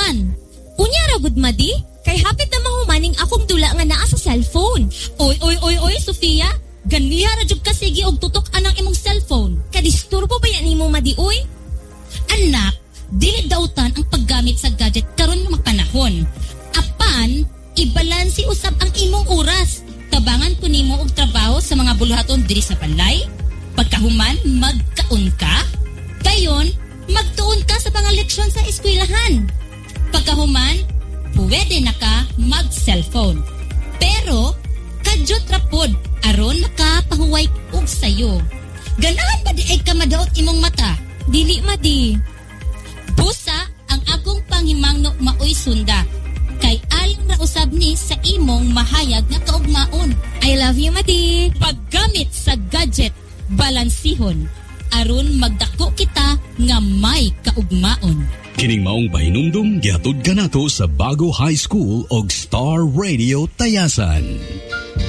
man. Unya ra gud madi, kay hapit na mahumaning akong dula nga naa sa cellphone. Oy, Sofia. Ganiha ra jud ka sige og tutok anang imong cellphone. Kadisturbo ba yan nimo madi uy? Anak, dili dautan ang paggamit sa gadget karon nga panahon. Apan, ibalansi usab ang imong oras. Tabangan ko nimo og trabaho sa mga buluhaton diri sa balay. Pagkahuman, magkaon ka. Dayon, magtuon ka sa mga leksyon sa eskwelahan. Pagkahuman, pwede na ka mag-cellphone. Pero, kadyot rapod, aron nakapahuway og sayo. Ganahan ba di ay ka madaot imong mata? Dili madi. Busa ang akong panghimangno maoy sunda. Kay alang ra usab ni sa imong mahayag nga kaugmaon. I love you madi. Paggamit sa gadget, balansihon aron magdako kita nga may kaugmaon. Kining maong pahinumdum gihatod kanato sa Bago High School og Star Radio Tayasan.